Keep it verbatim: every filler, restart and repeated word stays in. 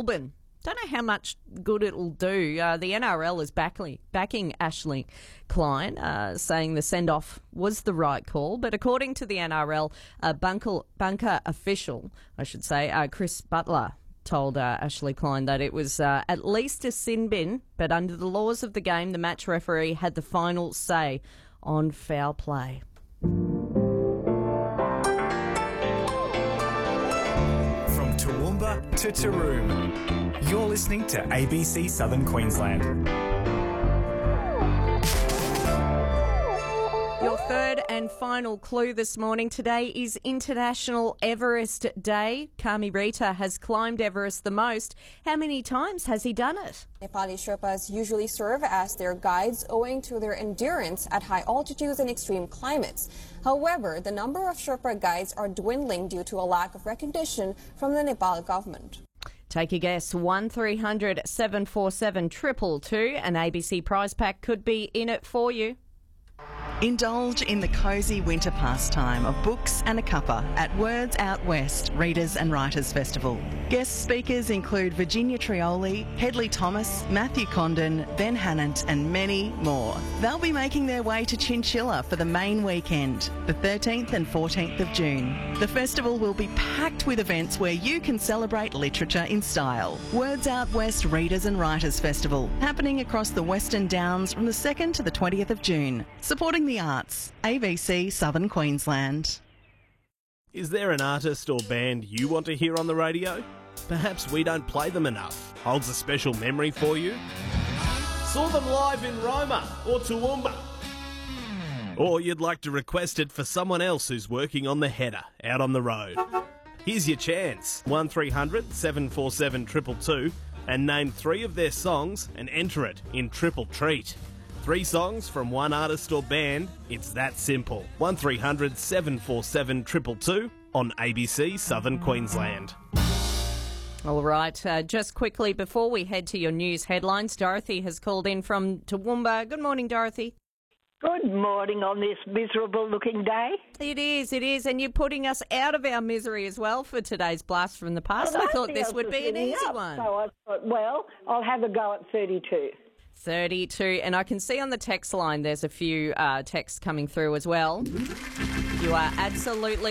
Melbourne. Don't know how much good it'll do. Uh, the N R L is backing, backing Ashley Klein, uh, saying the send-off was the right call. But according to the N R L, a bunker, bunker official, I should say, uh, Chris Butler, told uh, Ashley Klein that it was uh, at least a sin bin, but under the laws of the game, the match referee had the final say on foul play. From Toowoomba to Taroom, you're listening to A B C Southern Queensland. Your third and final clue this morning. Today is International Everest Day. Kami Rita has climbed Everest the most. How many times has he done it? Nepali Sherpas usually serve as their guides owing to their endurance at high altitudes and extreme climates. However, the number of Sherpa guides are dwindling due to a lack of recognition from the Nepal government. Take a guess. one three hundred seven four seven two two two. An A B C prize pack could be in it for you. Indulge in the cosy winter pastime of books and a cuppa at Words Out West Readers and Writers Festival. Guest speakers include Virginia Trioli, Hedley Thomas, Matthew Condon, Ben Hannant and many more. They'll be making their way to Chinchilla for the main weekend, the thirteenth and fourteenth of June. The festival will be packed with events where you can celebrate literature in style. Words Out West Readers and Writers Festival, happening across the Western Downs from the second to the twentieth of June. Supporting the arts, A B C Southern Queensland. Is there an artist or band you want to hear on the radio? Perhaps we don't play them enough. Holds a special memory for you? Saw them live in Roma or Toowoomba? Or you'd like to request it for someone else who's working on the header out on the road? Here's your chance. one three hundred seven four seven two two two and name three of their songs and enter it in Triple Treat. Three songs from one artist or band, it's that simple. one three hundred seven four seven two two two on A B C Southern Queensland. All right, uh, just quickly before we head to your news headlines, Dorothy has called in from Toowoomba. Good morning, Dorothy. Good morning on this miserable-looking day. It is, it is, and you're putting us out of our misery as well for today's Blast from the Past. Well, I thought this else would was be an sitting easy up, one. So I thought, well, I'll have a go at thirty-two. thirty-two, and I can see on the text line there's a few uh, texts coming through as well. You are absolutely